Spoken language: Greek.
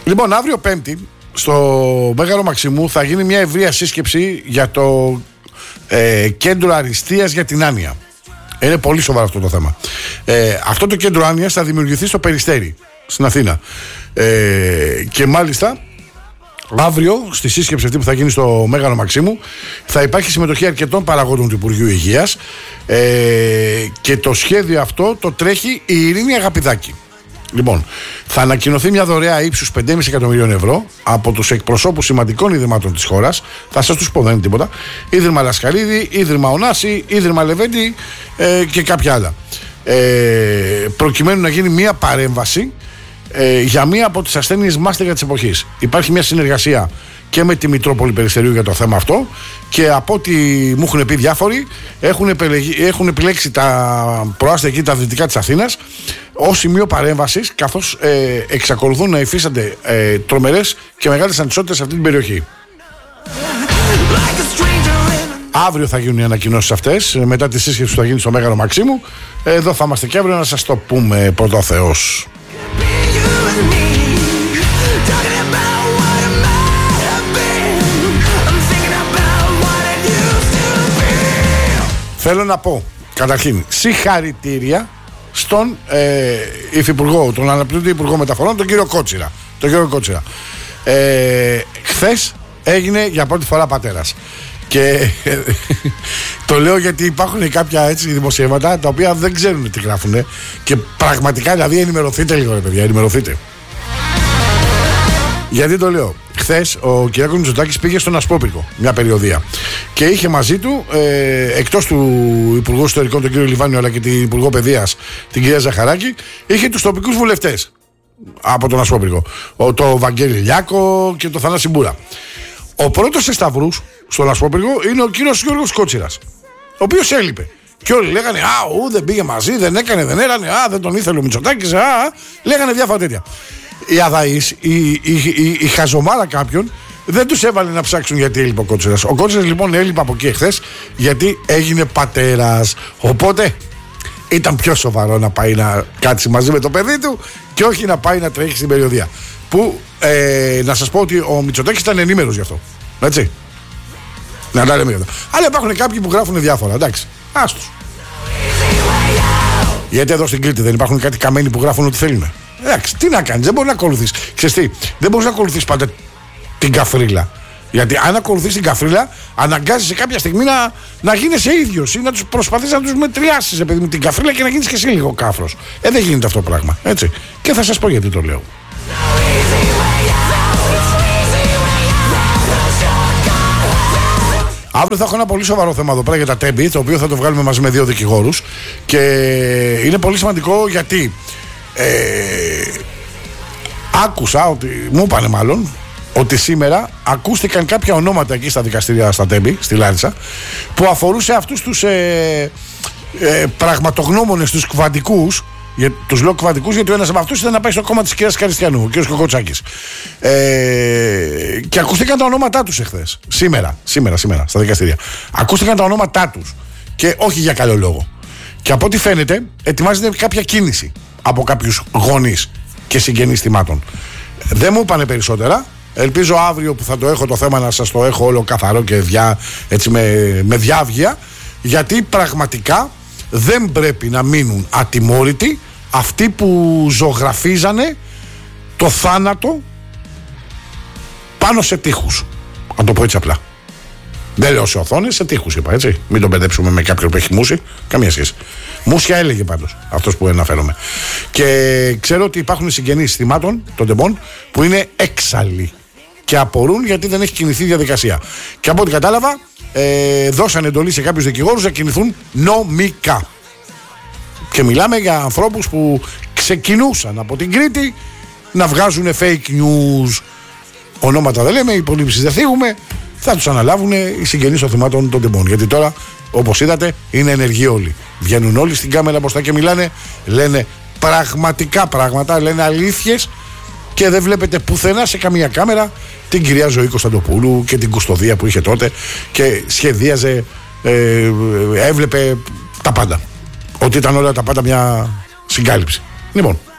Λοιπόν, αύριο Πέμπτη στο Μέγαρο Μαξιμού θα γίνει μια ευρεία σύσκεψη για το κέντρο αριστείας για την άνοια. Είναι πολύ σοβαρό αυτό το θέμα. Αυτό το κέντρο άνοιας θα δημιουργηθεί στο Περιστέρι, στην Αθήνα. Και μάλιστα αύριο στη σύσκεψη αυτή που θα γίνει στο Μέγαρο Μαξίμου θα υπάρχει συμμετοχή αρκετών παραγόντων του Υπουργείου Υγείας, και το σχέδιο αυτό το τρέχει η Ειρήνη Αγαπηδάκη. Λοιπόν, θα ανακοινωθεί μια δωρεά ύψους 5,5 εκατομμυρίων ευρώ από τους εκπροσώπους σημαντικών ιδρυμάτων της χώρας. Θα σας τους πω, δεν είναι τίποτα. Ίδρυμα Λασκαρίδη, Ίδρυμα Ωνάση, Ίδρυμα Λεβέντη και κάποια άλλα. Προκειμένου να γίνει μια παρέμβαση για μία από τις ασθένειες μάστιγα της εποχής. Υπάρχει μια συνεργασία και με τη Μητρόπολη Περιστερίου για το θέμα αυτό, και από ό,τι μου έχουν πει διάφοροι, έχουν επιλέξει τα προάστια εκεί, τα δυτικά της Αθήνας, ως σημείο παρέμβασης, καθώς εξακολουθούν να υφίστανται τρομερές και μεγάλες ανισότητες σε αυτή την περιοχή. Αύριο θα γίνουν οι ανακοινώσεις αυτές, μετά τη σύσκεψη που θα γίνει στο Μέγαρο Μαξίμου. Εδώ θα είμαστε και αύριο να σας το πούμε, πρώτα ο Θεός. Θέλω να πω, καταρχήν, συγχαρητήρια στον υφυπουργό, τον αναπληρωτή υπουργό μεταφορών, τον κύριο Κότσιρα. Χθες έγινε για πρώτη φορά πατέρας. Και το λέω γιατί υπάρχουν κάποια έτσι δημοσιεύματα τα οποία δεν ξέρουν τι γράφουν. Και πραγματικά, δηλαδή, ενημερωθείτε λίγο, ρε παιδιά, ενημερωθείτε. Γιατί το λέω? Χθες ο Κυριάκος Μητσοτάκης πήγε στον Ασπρόπυργο μια περιοδία και είχε μαζί του, εκτός του Υπουργού Ιστορικών τον κύριο Λιβάνιο, αλλά και την Υπουργό Παιδείας την κυρία Ζαχαράκη, είχε τους τοπικούς βουλευτές από τον Ασπρόπυργο, το Βαγγέλη Λιάκο και το Θανάση Μπούρα. Ο πρώτος σε σταυρούς στον Ασπρόπυργο είναι ο κύριος Γιώργος Κότσιρας, ο οποίος έλειπε. Και όλοι λέγανε δεν πήγε μαζί, δεν έκανε, δεν έρανε, δεν τον ήθελε ο Μητσοτάκης, λέγανε διάφορα τέτοια. Οι αδαείς, η χαζομάρα κάποιων δεν τους έβαλε να ψάξουν γιατί έλειπε ο Κότσιρας. Ο Κότσιρας λοιπόν έλειπε από εκεί εχθές γιατί έγινε πατέρας. Οπότε ήταν πιο σοβαρό να πάει να κάτσει μαζί με το παιδί του και όχι να πάει να τρέχει στην περιοδία. Που να σας πω ότι ο Μητσοτάκης ήταν ενήμερος γι' αυτό. Έτσι. Να τα λέμε. Αλλά υπάρχουν κάποιοι που γράφουν διάφορα. Εντάξει. Άστος. Γιατί εδώ στην Κρήτη δεν υπάρχουν κάτι καμένοι που γράφουν ό,τι θέλουν? Εντάξει, τι να κάνεις, δεν μπορεί να ακολουθείς. Ξέρεις τι, δεν μπορείς να ακολουθείς πάντα την καφρίλα. Γιατί αν ακολουθείς την καφρίλα, αναγκάζεσαι κάποια στιγμή να γίνεσαι ίδιος ή να τους προσπαθείς να τους μετριάσεις, επειδή με την καφρίλα, και να γίνεις και εσύ λίγο κάφρος. Δεν γίνεται αυτό το πράγμα. Έτσι. Και θα σας πω γιατί το λέω. Αύριο θα έχω ένα πολύ σοβαρό θέμα εδώ πέρα για τα τέμπη, το οποίο θα το βγάλουμε μαζί με 2 δικηγόρους. Και είναι πολύ σημαντικό γιατί άκουσα ότι, μου είπανε μάλλον, ότι σήμερα ακούστηκαν κάποια ονόματα εκεί στα δικαστήρια στα Τέμπη, στη Λάρισα, που αφορούσε αυτούς τους πραγματογνώμονες, τους κουβαντικούς. Τους λέω κουβαντικούς γιατί ο ένας από αυτούς ήταν να πάει στο κόμμα της κυρίας Καριστιανού, ο κύριος Κοκοτσάκης. Και ακούστηκαν τα ονόματά τους εχθές. Σήμερα στα δικαστήρια. Ακούστηκαν τα ονόματά τους. Και όχι για καλό λόγο. Και από ό,τι φαίνεται, ετοιμάζεται κάποια κίνηση από κάποιους γονείς και συγγενείς θυμάτων. Δεν μου είπανε περισσότερα. Ελπίζω αύριο που θα το έχω το θέμα να σας το έχω όλο καθαρό και έτσι με διάβγεια. Γιατί πραγματικά δεν πρέπει να μείνουν ατιμόρυτοι αυτοί που ζωγραφίζανε το θάνατο πάνω σε τείχους. Να το πω έτσι απλά. Δεν λέω σε οθόνες, σε τείχους είπα, έτσι. Μην τον μπερδέψουμε με κάποιον που έχει μούσει. Καμία σχέση. Μούσια έλεγε πάντως αυτός που αναφέρομαι. Και ξέρω ότι υπάρχουν συγγενείς θυμάτων των τεμπών που είναι έξαλλοι και απορούν γιατί δεν έχει κινηθεί η διαδικασία. Και από ό,τι κατάλαβα, δώσαν εντολή σε κάποιους δικηγόρους να κινηθούν νομικά. Και μιλάμε για ανθρώπους που ξεκινούσαν από την Κρήτη να βγάζουν fake news. Ονόματα δεν λέμε, υπολείψεις δεν θίγουμε. Θα τους αναλάβουν οι συγγενείς των θυμάτων των τεμπών. Γιατί τώρα, όπως είδατε, είναι ενεργοί όλοι. Βγαίνουν όλοι στην κάμερα μπροστά και μιλάνε, λένε πραγματικά πράγματα, λένε αλήθειες και δεν βλέπετε πουθενά σε καμία κάμερα την κυρία Ζωή Κωνσταντοπούλου και την κουστοδία που είχε τότε και σχεδίαζε, έβλεπε τα πάντα. Ότι ήταν όλα τα πάντα μια συγκάλυψη. Λοιπόν.